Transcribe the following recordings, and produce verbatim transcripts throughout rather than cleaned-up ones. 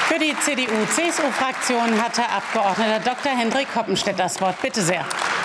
Für die C D U-C S U-Fraktion hat Herr Abgeordneter Doktor Hendrik Hoppenstedt das Wort. Bitte sehr.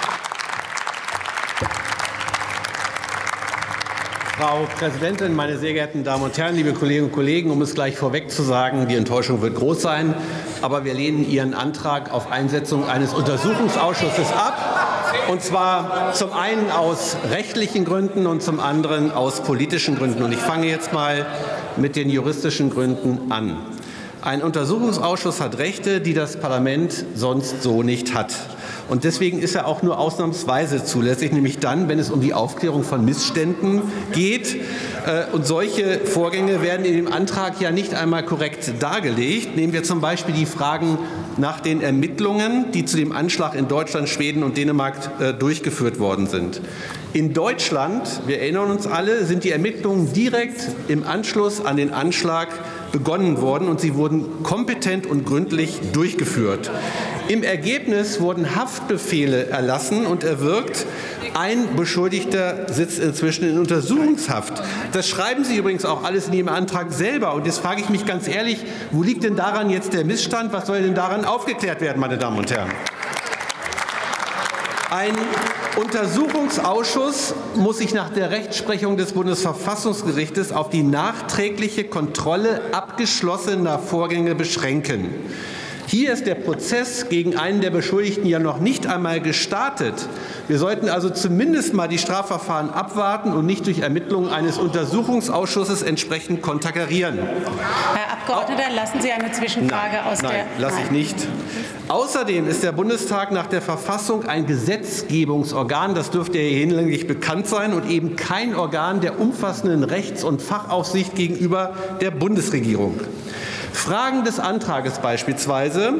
Frau Präsidentin, meine sehr geehrten Damen und Herren, liebe Kolleginnen und Kollegen! Um es gleich vorweg zu sagen, die Enttäuschung wird groß sein, aber wir lehnen Ihren Antrag auf Einsetzung eines Untersuchungsausschusses ab, und zwar zum einen aus rechtlichen Gründen und zum anderen aus politischen Gründen. Und ich fange jetzt mal mit den juristischen Gründen an. Ein Untersuchungsausschuss hat Rechte, die das Parlament sonst so nicht hat. Und deswegen ist er auch nur ausnahmsweise zulässig, nämlich dann, wenn es um die Aufklärung von Missständen geht. Und solche Vorgänge werden in dem Antrag ja nicht einmal korrekt dargelegt. Nehmen wir zum Beispiel die Fragen nach den Ermittlungen, die zu dem Anschlag in Deutschland, Schweden und Dänemark durchgeführt worden sind. In Deutschland, wir erinnern uns alle, sind die Ermittlungen direkt im Anschluss an den Anschlag begonnen worden, und sie wurden kompetent und gründlich durchgeführt. Im Ergebnis wurden Haftbefehle erlassen und erwirkt. Ein Beschuldigter sitzt inzwischen in Untersuchungshaft. Das schreiben Sie übrigens auch alles in Ihrem Antrag selber. Und jetzt frage ich mich ganz ehrlich, wo liegt denn daran jetzt der Missstand? Was soll denn daran aufgeklärt werden, meine Damen und Herren? Ein Untersuchungsausschuss muss sich nach der Rechtsprechung des Bundesverfassungsgerichtes auf die nachträgliche Kontrolle abgeschlossener Vorgänge beschränken. Hier ist der Prozess gegen einen der Beschuldigten ja noch nicht einmal gestartet. Wir sollten also zumindest mal die Strafverfahren abwarten und nicht durch Ermittlungen eines Untersuchungsausschusses entsprechend konterkarieren. Herr Abgeordneter, lassen Sie eine Zwischenfrage nein, aus nein, der... lasse ich nicht. Außerdem ist der Bundestag nach der Verfassung ein Gesetzgebungsorgan. Das dürfte ja hinlänglich bekannt sein, und eben kein Organ der umfassenden Rechts- und Fachaufsicht gegenüber der Bundesregierung. Fragen des Antrages beispielsweise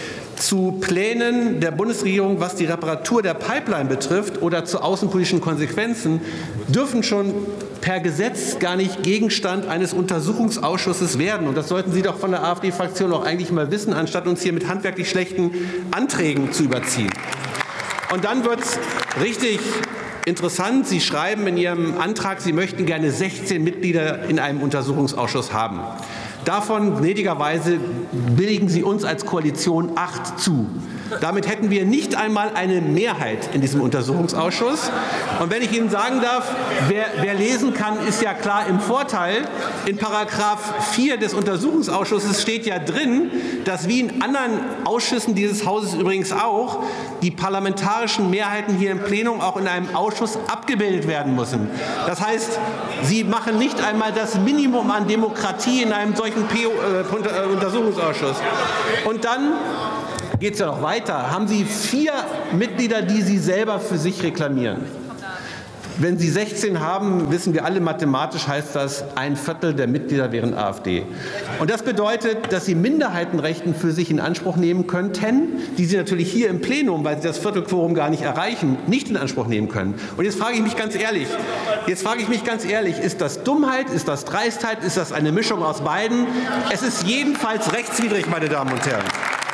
zu Plänen der Bundesregierung, was die Reparatur der Pipeline betrifft, oder zu außenpolitischen Konsequenzen, dürfen schon per Gesetz gar nicht Gegenstand eines Untersuchungsausschusses werden. Und das sollten Sie doch von der AfD-Fraktion auch eigentlich mal wissen, anstatt uns hier mit handwerklich schlechten Anträgen zu überziehen. Und dann wird es richtig interessant. Sie schreiben in Ihrem Antrag, Sie möchten gerne sechzehn Mitglieder in einem Untersuchungsausschuss haben. Davon gnädigerweise billigen Sie uns als Koalition acht zu. Damit hätten wir nicht einmal eine Mehrheit in diesem Untersuchungsausschuss. Und wenn ich Ihnen sagen darf, wer, wer lesen kann, ist ja klar im Vorteil. In Paragraph vier des Untersuchungsausschusses steht ja drin, dass wie in anderen Ausschüssen dieses Hauses übrigens auch die parlamentarischen Mehrheiten hier im Plenum auch in einem Ausschuss abgebildet werden müssen. Das heißt, Sie machen nicht einmal das Minimum an Demokratie in einem solchen P O, äh, Untersuchungsausschuss. Und dann geht es ja noch weiter. Haben Sie vier Mitglieder, die Sie selber für sich reklamieren? Wenn Sie sechzehn haben, wissen wir alle, mathematisch heißt das, ein Viertel der Mitglieder wären AfD. Und das bedeutet, dass Sie Minderheitenrechten für sich in Anspruch nehmen könnten, die Sie natürlich hier im Plenum, weil Sie das Viertelquorum gar nicht erreichen, nicht in Anspruch nehmen können. Und jetzt frage ich mich ganz ehrlich, jetzt frage ich mich ganz ehrlich, ist das Dummheit, ist das Dreistheit, ist das eine Mischung aus beiden? Es ist jedenfalls rechtswidrig, meine Damen und Herren.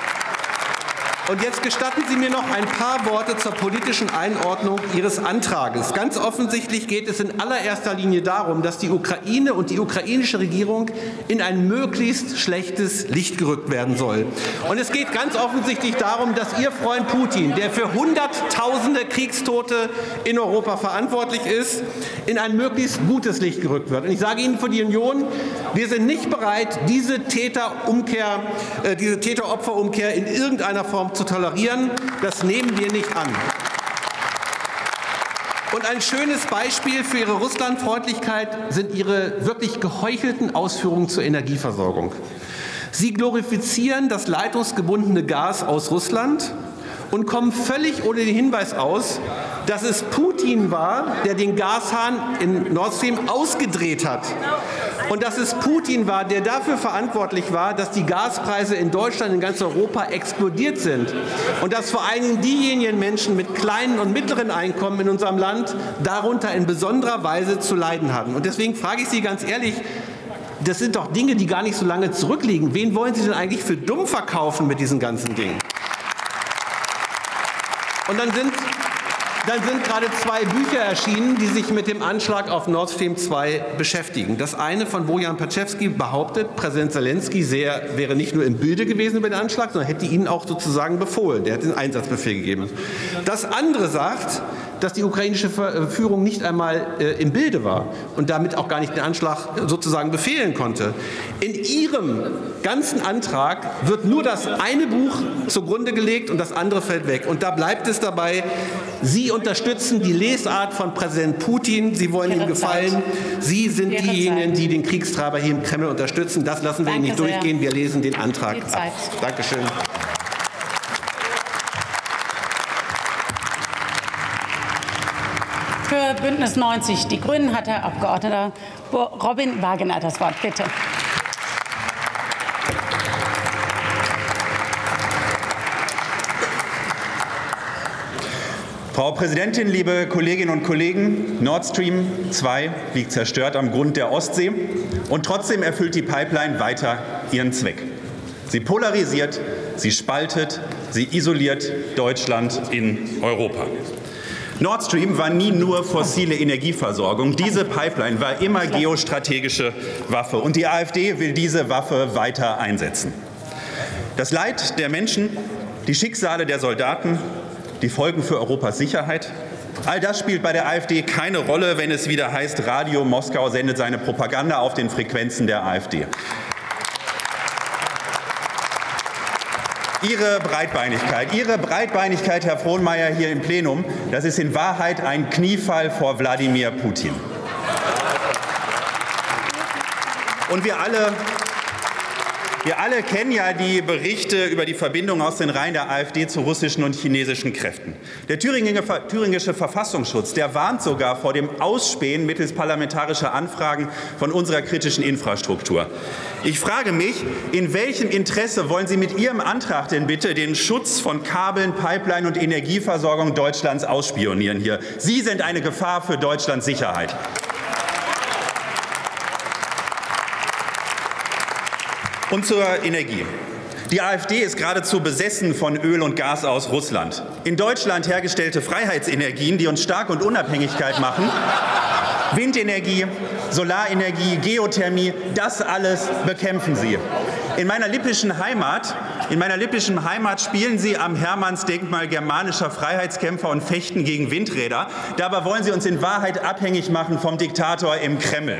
Und jetzt gestatten Sie mir noch ein paar Worte zur politischen Einordnung Ihres Antrages. Ganz offensichtlich geht es in allererster Linie darum, dass die Ukraine und die ukrainische Regierung in ein möglichst schlechtes Licht gerückt werden soll. Und es geht ganz offensichtlich darum, dass Ihr Freund Putin, der für Hunderttausende Kriegstote in Europa verantwortlich ist, in ein möglichst gutes Licht gerückt wird. Und ich sage Ihnen für die Union, wir sind nicht bereit, diese Täterumkehr, äh, diese Täter-Opfer-Umkehr in irgendeiner Form zu tolerieren. Das nehmen wir nicht an. Und ein schönes Beispiel für Ihre Russlandfreundlichkeit sind Ihre wirklich geheuchelten Ausführungen zur Energieversorgung. Sie glorifizieren das leitungsgebundene Gas aus Russland und kommen völlig ohne den Hinweis aus, dass es Putin war, der den Gashahn in Nord Stream ausgedreht hat. Und dass es Putin war, der dafür verantwortlich war, dass die Gaspreise in Deutschland, in ganz Europa explodiert sind. Und dass vor allem diejenigen Menschen mit kleinen und mittleren Einkommen in unserem Land darunter in besonderer Weise zu leiden haben. Und deswegen frage ich Sie ganz ehrlich, das sind doch Dinge, die gar nicht so lange zurückliegen. Wen wollen Sie denn eigentlich für dumm verkaufen mit diesen ganzen Dingen? Und dann sind dann sind gerade zwei Bücher erschienen, die sich mit dem Anschlag auf Nord Stream zwei beschäftigen. Das eine von Bojan Paczewski behauptet, Präsident Zelensky sehr, wäre nicht nur im Bilde gewesen über den Anschlag, sondern hätte ihn auch sozusagen befohlen. Der hat den Einsatzbefehl gegeben. Das andere sagt, dass die ukrainische Führung nicht einmal äh, im Bilde war und damit auch gar nicht den Anschlag sozusagen befehlen konnte. In ihrem ganzen Antrag wird nur das eine Buch zugrunde gelegt und das andere fällt weg. Und da bleibt es dabei, Sie unterstützen die Lesart von Präsident Putin, Sie wollen ihm gefallen, Sie sind diejenigen, die den Kriegstreiber hier im Kreml unterstützen. Das lassen wir Ihnen nicht durchgehen, wir lesen den Antrag ab. Dankeschön. Für Bündnis neunzig Die Grünen hat Herr Abgeordneter Robin Wagener das Wort. Bitte. Frau Präsidentin, liebe Kolleginnen und Kollegen! Nord Stream zwei liegt zerstört am Grund der Ostsee, und trotzdem erfüllt die Pipeline weiter ihren Zweck. Sie polarisiert, sie spaltet, sie isoliert Deutschland in Europa. Nord Stream war nie nur fossile Energieversorgung. Diese Pipeline war immer geostrategische Waffe, und die AfD will diese Waffe weiter einsetzen. Das Leid der Menschen, die Schicksale der Soldaten, die Folgen für Europas Sicherheit, all das spielt bei der AfD keine Rolle, wenn es wieder heißt, Radio Moskau sendet seine Propaganda auf den Frequenzen der AfD. Ihre Breitbeinigkeit, Ihre Breitbeinigkeit, Herr Frohnmayer, hier im Plenum, das ist in Wahrheit ein Kniefall vor Wladimir Putin. Und wir alle, wir alle kennen ja die Berichte über die Verbindung aus den Reihen der AfD zu russischen und chinesischen Kräften. Der thüringische Verfassungsschutz, der warnt sogar vor dem Ausspähen mittels parlamentarischer Anfragen von unserer kritischen Infrastruktur. Ich frage mich, in welchem Interesse wollen Sie mit Ihrem Antrag denn bitte den Schutz von Kabeln, Pipeline und Energieversorgung Deutschlands ausspionieren hier? Sie sind eine Gefahr für Deutschlands Sicherheit. Und zur Energie. Die AfD ist geradezu besessen von Öl und Gas aus Russland. In Deutschland hergestellte Freiheitsenergien, die uns stark und Unabhängigkeit machen, Windenergie, Solarenergie, Geothermie, das alles bekämpfen Sie. In meiner lippischen Heimat, in meiner lippischen Heimat spielen Sie am Hermannsdenkmal germanischer Freiheitskämpfer und fechten gegen Windräder. Dabei wollen Sie uns in Wahrheit abhängig machen vom Diktator im Kreml.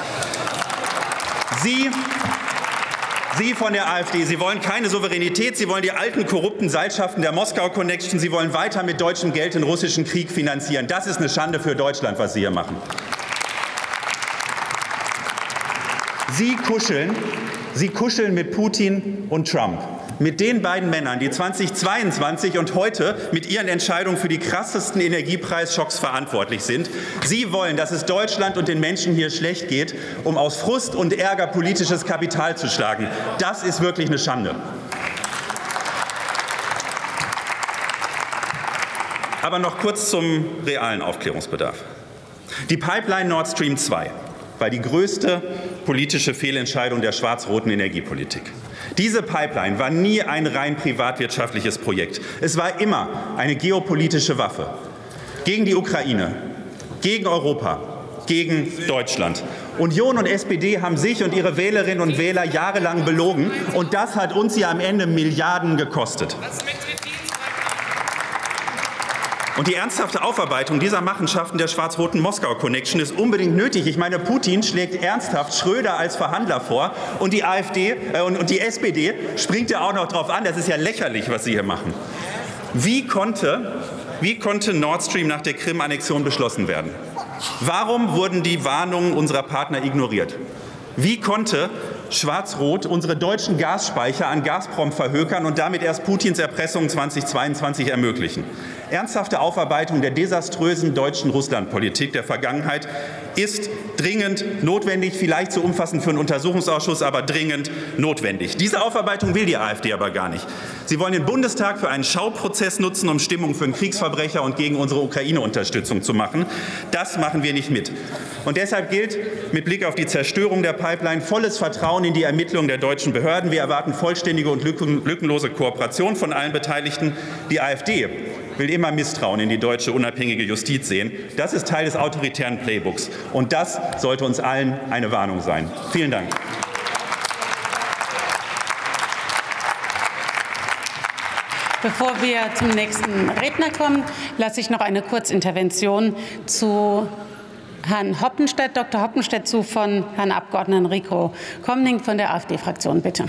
Sie Sie von der AfD, Sie wollen keine Souveränität, Sie wollen die alten korrupten Seilschaften der Moskau-Connection, Sie wollen weiter mit deutschem Geld den russischen Krieg finanzieren. Das ist eine Schande für Deutschland, was Sie hier machen. Sie kuscheln, Sie kuscheln mit Putin und Trump. Mit den beiden Männern, die zweitausendzweiundzwanzig und heute mit ihren Entscheidungen für die krassesten Energiepreisschocks verantwortlich sind. Sie wollen, dass es Deutschland und den Menschen hier schlecht geht, um aus Frust und Ärger politisches Kapital zu schlagen. Das ist wirklich eine Schande. Aber noch kurz zum realen Aufklärungsbedarf. Die Pipeline Nord Stream zwei war die größte politische Fehlentscheidung der schwarz-roten Energiepolitik. Diese Pipeline war nie ein rein privatwirtschaftliches Projekt. Es war immer eine geopolitische Waffe gegen die Ukraine, gegen Europa, gegen Deutschland. Union und S P D haben sich und ihre Wählerinnen und Wähler jahrelang belogen, und das hat uns ja am Ende Milliarden gekostet. Und die ernsthafte Aufarbeitung dieser Machenschaften der schwarz-roten Moskau-Connection ist unbedingt nötig. Ich meine, Putin schlägt ernsthaft Schröder als Verhandler vor, und die AfD äh, und, und die S P D springt ja auch noch drauf an. Das ist ja lächerlich, was Sie hier machen. Wie konnte, wie konnte Nord Stream nach der Krim-Annexion beschlossen werden? Warum wurden die Warnungen unserer Partner ignoriert? Wie konnte Schwarz-Rot unsere deutschen Gasspeicher an Gazprom verhökern und damit erst Putins Erpressung zweitausendzweiundzwanzig ermöglichen? Ernsthafte Aufarbeitung der desaströsen deutschen Russlandpolitik der Vergangenheit ist dringend notwendig, vielleicht zu umfassend für einen Untersuchungsausschuss, aber dringend notwendig. Diese Aufarbeitung will die AfD aber gar nicht. Sie wollen den Bundestag für einen Schauprozess nutzen, um Stimmung für einen Kriegsverbrecher und gegen unsere Ukraine-Unterstützung zu machen. Das machen wir nicht mit. Und deshalb gilt mit Blick auf die Zerstörung der Pipeline volles Vertrauen in die Ermittlungen der deutschen Behörden. Wir erwarten vollständige und lückenlose Kooperation von allen Beteiligten. Die AfD will immer Misstrauen in die deutsche unabhängige Justiz sehen. Das ist Teil des autoritären Playbooks. Und das sollte uns allen eine Warnung sein. Vielen Dank. Bevor wir zum nächsten Redner kommen, lasse ich noch eine Kurzintervention zu Herrn Hoppenstedt, Doktor Hoppenstedt, zu von Herrn Abgeordneten Rico Komning von der AfD-Fraktion. Bitte.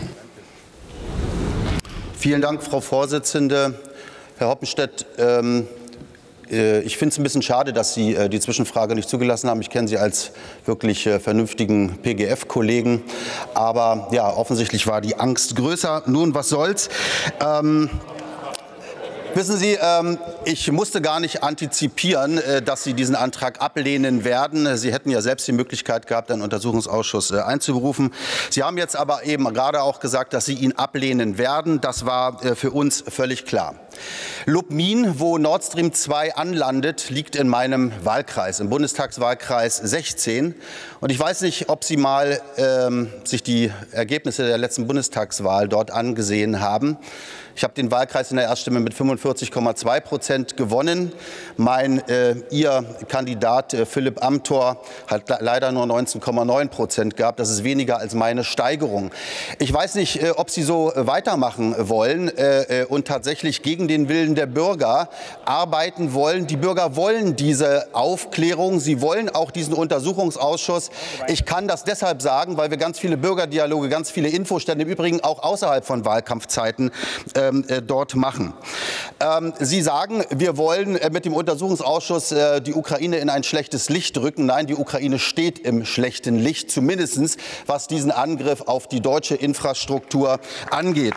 Vielen Dank, Frau Vorsitzende. Herr Hoppenstedt, ähm, äh, ich finde es ein bisschen schade, dass Sie äh, die Zwischenfrage nicht zugelassen haben. Ich kenne Sie als wirklich äh, vernünftigen P G F-Kollegen. Aber ja, offensichtlich war die Angst größer. Nun, was soll's? Ähm, Wissen Sie, ich musste gar nicht antizipieren, dass Sie diesen Antrag ablehnen werden. Sie hätten ja selbst die Möglichkeit gehabt, einen Untersuchungsausschuss einzuberufen. Sie haben jetzt aber eben gerade auch gesagt, dass Sie ihn ablehnen werden. Das war für uns völlig klar. Lubmin, wo Nord Stream zwei anlandet, liegt in meinem Wahlkreis, im Bundestagswahlkreis sechzehn. Und ich weiß nicht, ob Sie mal ähm, sich die Ergebnisse der letzten Bundestagswahl dort angesehen haben. Ich habe den Wahlkreis in der Erststimme mit fünfundvierzig Komma zwei Prozent gewonnen. Mein äh, Ihr Kandidat äh, Philipp Amthor hat leider nur neunzehn Komma neun Prozent gehabt. Das ist weniger als meine Steigerung. Ich weiß nicht, äh, ob Sie so äh, weitermachen wollen äh, und tatsächlich gegen den Willen der Bürger arbeiten wollen. Die Bürger wollen diese Aufklärung. Sie wollen auch diesen Untersuchungsausschuss. Ich kann das deshalb sagen, weil wir ganz viele Bürgerdialoge, ganz viele Infostände, im Übrigen auch außerhalb von Wahlkampfzeiten, äh, dort machen. Ähm, Sie sagen, wir wollen äh, mit dem Untersuchungsausschuss äh, die Ukraine in ein schlechtes Licht rücken. Nein, die Ukraine steht im schlechten Licht, zumindest was diesen Angriff auf die deutsche Infrastruktur angeht.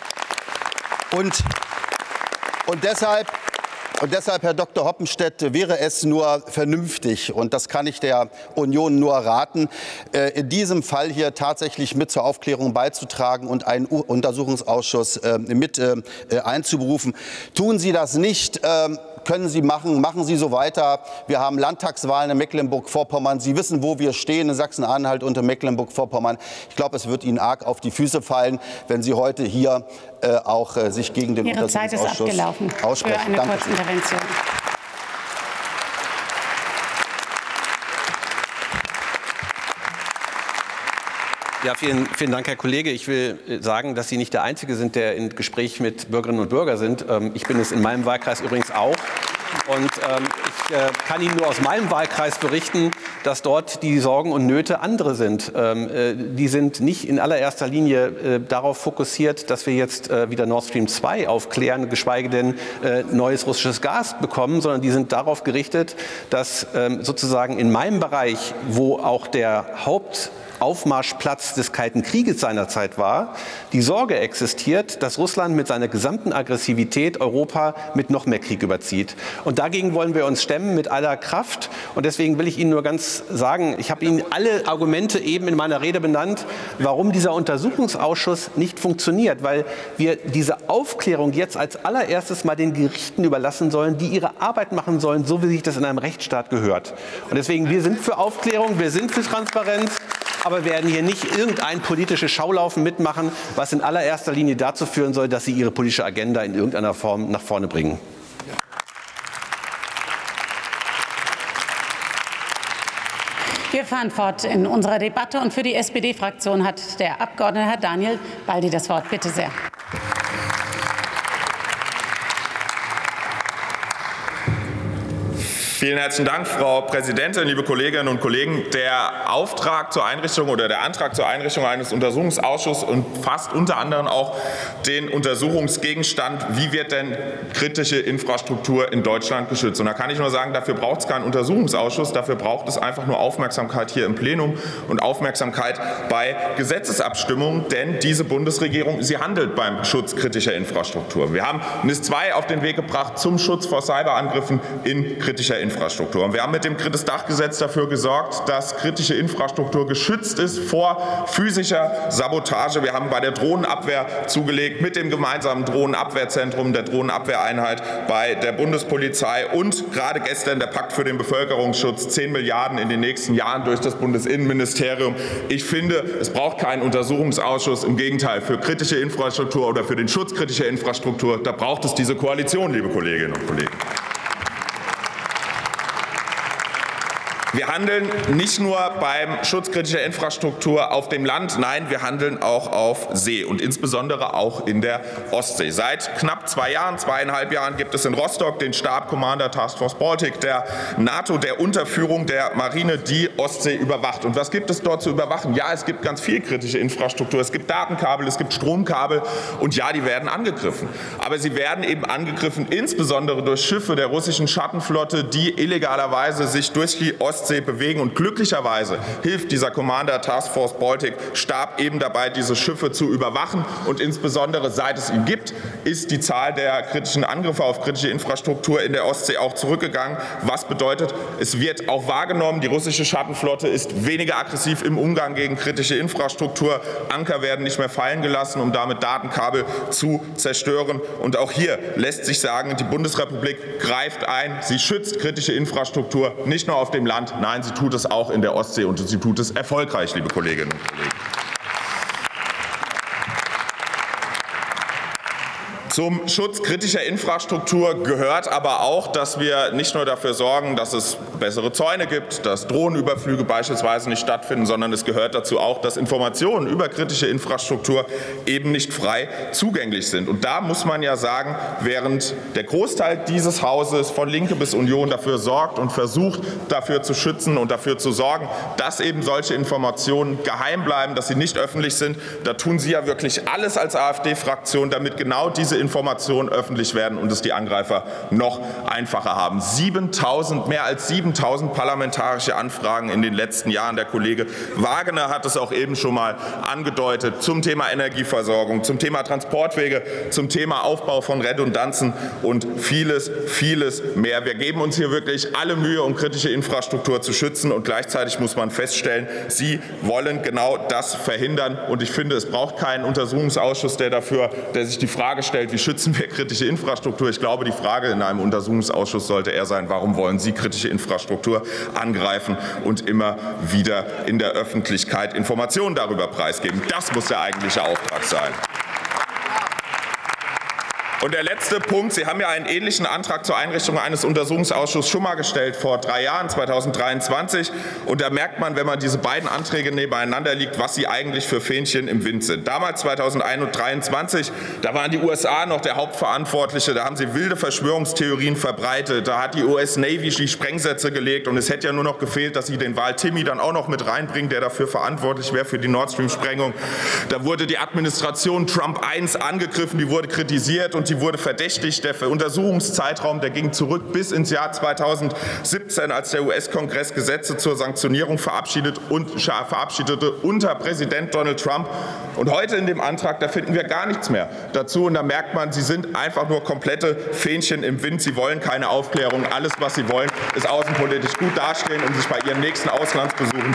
Und, und deshalb Und deshalb, Herr Doktor Hoppenstedt, wäre es nur vernünftig, und das kann ich der Union nur raten, in diesem Fall hier tatsächlich mit zur Aufklärung beizutragen und einen Untersuchungsausschuss mit einzuberufen. Tun Sie das nicht, können Sie machen, machen Sie so weiter. Wir haben Landtagswahlen in Mecklenburg-Vorpommern. Sie wissen, wo wir stehen, in Sachsen-Anhalt und in Mecklenburg-Vorpommern. Ich glaube, es wird Ihnen arg auf die Füße fallen, wenn Sie heute hier äh, auch äh, sich gegen den Ihre Untersuchungsausschuss Zeit ist abgelaufen aussprechen. für eine Danke. Kurzintervention. Ja, vielen, vielen Dank, Herr Kollege. Ich will sagen, dass Sie nicht der Einzige sind, der im Gespräch mit Bürgerinnen und Bürgern sind. Ich bin es in meinem Wahlkreis übrigens auch. Und ähm, ich äh, kann Ihnen nur aus meinem Wahlkreis berichten, dass dort die Sorgen und Nöte andere sind. Ähm, äh, die sind nicht in allererster Linie äh, darauf fokussiert, dass wir jetzt äh, wieder Nord Stream zwei aufklären, geschweige denn äh, neues russisches Gas bekommen, sondern die sind darauf gerichtet, dass ähm, sozusagen in meinem Bereich, wo auch der Haupt Aufmarschplatz des Kalten Krieges seinerzeit war, die Sorge existiert, dass Russland mit seiner gesamten Aggressivität Europa mit noch mehr Krieg überzieht. Und dagegen wollen wir uns stemmen mit aller Kraft. Und deswegen will ich Ihnen nur ganz sagen, ich habe Ihnen alle Argumente eben in meiner Rede benannt, warum dieser Untersuchungsausschuss nicht funktioniert, weil wir diese Aufklärung jetzt als allererstes mal den Gerichten überlassen sollen, die ihre Arbeit machen sollen, so wie sich das in einem Rechtsstaat gehört. Und deswegen, wir sind für Aufklärung, wir sind für Transparenz. Aber werden hier nicht irgendein politisches Schaulaufen mitmachen, was in allererster Linie dazu führen soll, dass Sie Ihre politische Agenda in irgendeiner Form nach vorne bringen. Wir fahren fort in unserer Debatte, und für die S P D-Fraktion hat der Abgeordnete Herr Daniel Baldi das Wort. Bitte sehr. Vielen herzlichen Dank, Frau Präsidentin, liebe Kolleginnen und Kollegen. Der Auftrag zur Einrichtung oder der Antrag zur Einrichtung eines Untersuchungsausschusses umfasst unter anderem auch den Untersuchungsgegenstand, wie wird denn kritische Infrastruktur in Deutschland geschützt. Und da kann ich nur sagen, dafür braucht es keinen Untersuchungsausschuss, dafür braucht es einfach nur Aufmerksamkeit hier im Plenum und Aufmerksamkeit bei Gesetzesabstimmungen, denn diese Bundesregierung, sie handelt beim Schutz kritischer Infrastruktur. Wir haben N I S zwei auf den Weg gebracht zum Schutz vor Cyberangriffen in kritischer Infrastruktur. Infrastruktur. Und wir haben mit dem Kritis-Dach-Gesetz dafür gesorgt, dass kritische Infrastruktur geschützt ist vor physischer Sabotage. Wir haben bei der Drohnenabwehr zugelegt mit dem gemeinsamen Drohnenabwehrzentrum, der Drohnenabwehreinheit bei der Bundespolizei und gerade gestern der Pakt für den Bevölkerungsschutz, zehn Milliarden in den nächsten Jahren durch das Bundesinnenministerium. Ich finde, es braucht keinen Untersuchungsausschuss. Im Gegenteil, für kritische Infrastruktur oder für den Schutz kritischer Infrastruktur, da braucht es diese Koalition, liebe Kolleginnen und Kollegen. Wir handeln nicht nur beim Schutz kritischer Infrastruktur auf dem Land, nein, wir handeln auch auf See und insbesondere auch in der Ostsee. Seit knapp zwei Jahren, zweieinhalb Jahren gibt es in Rostock den Stab Commander Task Force Baltic der NATO, der Unterführung der Marine, die Ostsee überwacht. Und was gibt es dort zu überwachen? Ja, es gibt ganz viel kritische Infrastruktur. Es gibt Datenkabel, es gibt Stromkabel und ja, die werden angegriffen. Aber sie werden eben angegriffen, insbesondere durch Schiffe der russischen Schattenflotte, die illegalerweise sich durch die Ostsee bewegen. Und glücklicherweise hilft dieser Commander Task Force Baltic Stab eben dabei, diese Schiffe zu überwachen. Und insbesondere seit es ihn gibt, ist die Zahl der kritischen Angriffe auf kritische Infrastruktur in der Ostsee auch zurückgegangen. Was bedeutet, es wird auch wahrgenommen, die russische Schattenflotte ist weniger aggressiv im Umgang gegen kritische Infrastruktur. Anker werden nicht mehr fallen gelassen, um damit Datenkabel zu zerstören. Und auch hier lässt sich sagen, die Bundesrepublik greift ein. Sie schützt kritische Infrastruktur nicht nur auf dem Land, nein, sie tut es auch in der Ostsee und sie tut es erfolgreich, liebe Kolleginnen und Kollegen. Zum Schutz kritischer Infrastruktur gehört aber auch, dass wir nicht nur dafür sorgen, dass es bessere Zäune gibt, dass Drohnenüberflüge beispielsweise nicht stattfinden, sondern es gehört dazu auch, dass Informationen über kritische Infrastruktur eben nicht frei zugänglich sind. Und da muss man ja sagen, während der Großteil dieses Hauses von Linke bis Union dafür sorgt und versucht, dafür zu schützen und dafür zu sorgen, dass eben solche Informationen geheim bleiben, dass sie nicht öffentlich sind, da tun Sie ja wirklich alles als AfD-Fraktion, damit genau diese Informationen öffentlich werden und es die Angreifer noch einfacher haben. siebentausend, mehr als siebentausend parlamentarische Anfragen in den letzten Jahren. Der Kollege Wagner hat es auch eben schon mal angedeutet zum Thema Energieversorgung, zum Thema Transportwege, zum Thema Aufbau von Redundanzen und vieles, vieles mehr. Wir geben uns hier wirklich alle Mühe, um kritische Infrastruktur zu schützen und gleichzeitig muss man feststellen, Sie wollen genau das verhindern und ich finde, es braucht keinen Untersuchungsausschuss, der dafür, der sich die Frage stellt, wie schützen wir kritische Infrastruktur? Ich glaube, die Frage in einem Untersuchungsausschuss sollte eher sein, warum wollen Sie kritische Infrastruktur angreifen und immer wieder in der Öffentlichkeit Informationen darüber preisgeben? Das muss der eigentliche Auftrag sein. Und der letzte Punkt, Sie haben ja einen ähnlichen Antrag zur Einrichtung eines Untersuchungsausschusses schon mal gestellt, vor drei Jahren, zweitausenddreiundzwanzig. Und da merkt man, wenn man diese beiden Anträge nebeneinander liegt, was sie eigentlich für Fähnchen im Wind sind. Damals, zweitausenddreiundzwanzig, da waren die U S A noch der Hauptverantwortliche, da haben sie wilde Verschwörungstheorien verbreitet, da hat die U S Navy die Sprengsätze gelegt und es hätte ja nur noch gefehlt, dass sie den Wal Timmy dann auch noch mit reinbringen, der dafür verantwortlich wäre für die Nord Stream-Sprengung. Da wurde die Administration Trump eins angegriffen, die wurde kritisiert und die wurde verdächtigt. Der Untersuchungszeitraum, der ging zurück bis ins Jahr zweitausendsiebzehn, als der U S-Kongress Gesetze zur Sanktionierung verabschiedet und, verabschiedete unter Präsident Donald Trump. Und heute in dem Antrag, da finden wir gar nichts mehr dazu. Und da merkt man, Sie sind einfach nur komplette Fähnchen im Wind. Sie wollen keine Aufklärung. Alles, was Sie wollen, ist außenpolitisch gut dastehen und sich bei Ihren nächsten Auslandsbesuchen